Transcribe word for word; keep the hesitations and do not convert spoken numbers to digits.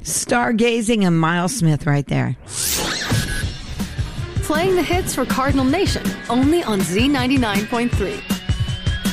Stargazing and Miles Smith right there. Playing the hits for Cardinal Nation, only on Z ninety-nine point three.